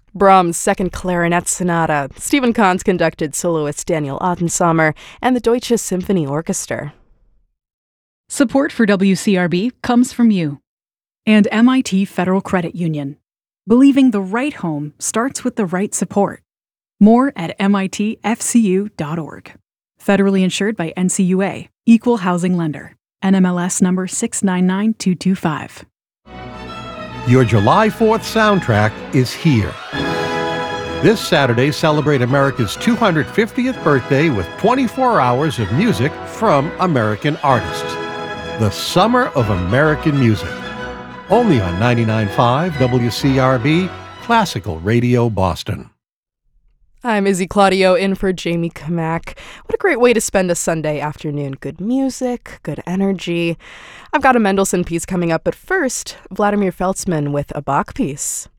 Brahms' Second Clarinet Sonata, Stephen Kahn's conducted soloist Daniel Adensommer, and the Deutsche Symphony Orchestra. Support for WCRB comes from you and MIT Federal Credit Union. Believing the right home starts with the right support. More at mitfcu.org. Federally insured by NCUA, Equal Housing Lender. NMLS number 699225. Your July 4th soundtrack is here. This Saturday, celebrate America's 250th birthday with 24 hours of music from American artists. The Summer of American Music. Only on 99.5 WCRB, Classical Radio Boston. I'm Izzy Claudio in for Jamie Kamak. What a great way to spend a Sunday afternoon. Good music, good energy. I've got a Mendelssohn piece coming up, but first, Vladimir Feltzman with a Bach piece.